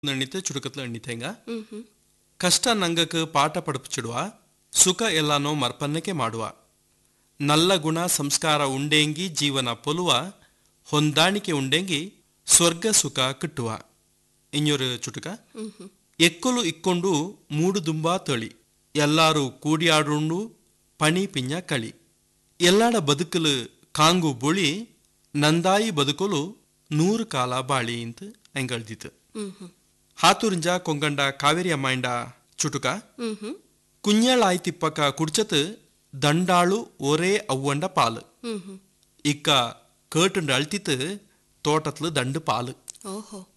ಎಣ್ಣಿತೆ ಚುಡುಕತ್ಲ ಎಣ್ಣಿತೆಂಗ ಕಷ್ಟ ನಂಗಕ್ಕೆ ಪಾಠ ಪಡಪಿಚಿಡುವ ಸುಖ ಎಲ್ಲಾನೋ ಮರ್ಪನ್ನಕ್ಕೆ ಮಾಡುವ ನಲ್ಲ ಗುಣ ಸಂಸ್ಕಾರ ಉಂಡೆಂಗಿ ಜೀವನ ಪೊಲುವ ಹೊಂದಾಣಿಕೆ ಉಂಡೆಂಗಿ ಸ್ವರ್ಗ ಸುಖ ಕಿಟ್ಟುವ ಇನ್ನೊರು ಚುಟುಕ ಎಕ್ಕಲು ಇಕ್ಕೊಂಡು ಮೂಡು ದುಂಬಾ ತಳಿ ಎಲ್ಲಾರು ಕೂಡಿಯಾಡುಂಡು ಪಣಿ ಪಿಂಜ ಕಳಿ ಎಲ್ಲಾಡ ಬದುಕಲು ಕಾಂಗು ಬುಳಿ ನಂದಾಯಿ ಬದುಕಲು 100 ಕಾಲ ಬಾಳಿ ಅಂತ ಎಂಗಳ್ದಿತ್ತು ಹಾತುರಿಂಜ ಕೊಂಗಂಡ ಕಾವೇರಿ ಅಮ್ಮಾಯಿಂಡ ಚುಟುಕ ಕುഞ്ഞാളായിത്തിപ്പക്ക കുടിച്ചത് ദണ്ടാളു ഒരേ ಅವ್ವಂಡ പാല് ഇക്ക കേട്ടുണ്ട് അഴ്ത്തിത്ത് തോട്ടത്തില് ദണ്ട് പാല്